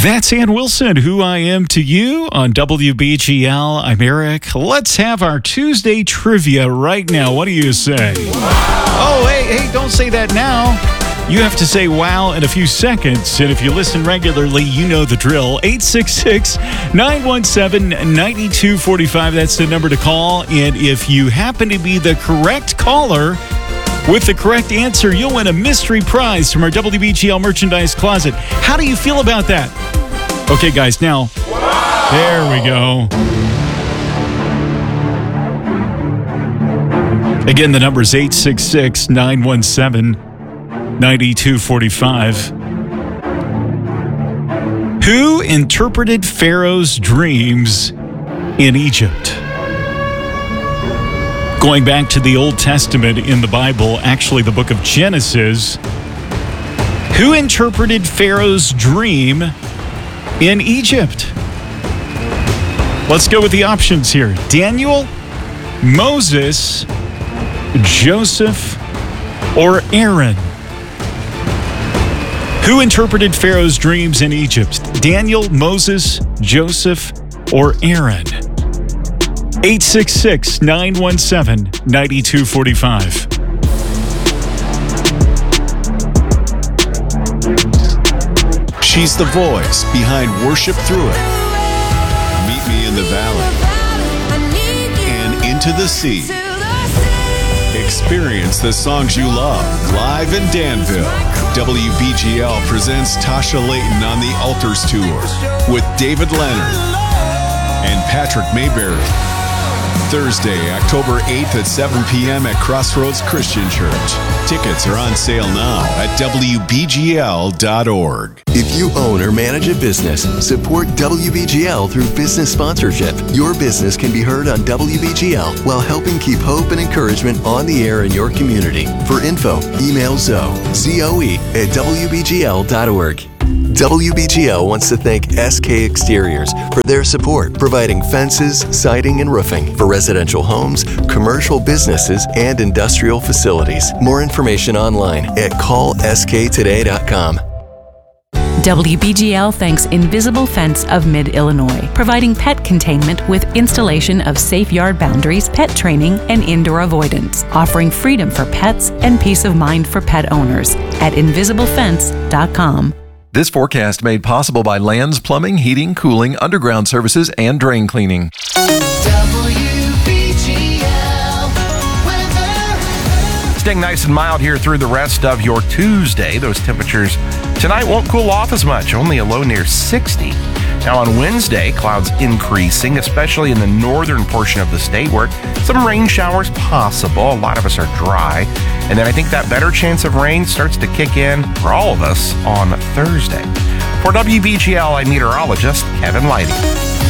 That's Ann Wilson, Who I Am to You on WBGL. I'm Eric. Let's have our Tuesday trivia right now. What do you say? Oh, hey, don't say that now. You have to say wow in a few seconds. And if you listen regularly, you know the drill. 866-917-9245. That's the number to call. And if you happen to be the correct caller with the correct answer, you'll win a mystery prize from our WBGL merchandise closet. How do you feel about that? Okay, guys, now, there we go. Again, the number is 866-917-9245. Who interpreted Pharaoh's dreams in Egypt? Going back to the Old Testament in the Bible, actually the book of Genesis, who interpreted Pharaoh's dream in Egypt? Let's go with the options here. Daniel, Moses, Joseph, or Aaron? Who interpreted Pharaoh's dreams in Egypt? Daniel, Moses, Joseph, or Aaron? 866-917-9245. She's the voice behind Worship Through It, Meet Me in the Valley, and Into the Sea. Experience the songs you love live in Danville. WBGL presents Tasha Layton on the Altars Tour with David Leonard and Patrick Mayberry. Thursday, October 8th at 7 p.m. at Crossroads Christian Church. Tickets are on sale now at WBGL.org. If you own or manage a business, support WBGL through business sponsorship. Your business can be heard on WBGL while helping keep hope and encouragement on the air in your community. For info, email Zoe, Z-O-E, at WBGL.org. WBGL wants to thank SK Exteriors for their support, providing fences, siding, and roofing for residential homes, commercial businesses, and industrial facilities. More information online at callsktoday.com. WBGL thanks Invisible Fence of Mid-Illinois, providing pet containment with installation of safe yard boundaries, pet training, and indoor avoidance, offering freedom for pets and peace of mind for pet owners at invisiblefence.com. This forecast made possible by Lands Plumbing, Heating, Cooling, Underground Services, and Drain Cleaning. Staying nice and mild here through the rest of your Tuesday. Those temperatures tonight won't cool off as much, only a low near 60. Now on Wednesday, clouds increasing, especially in the northern portion of the state where some rain showers possible. A lot of us are dry. And then I think that better chance of rain starts to kick in for all of us on Thursday. For WBGL, I'm meteorologist Kevin Lighty.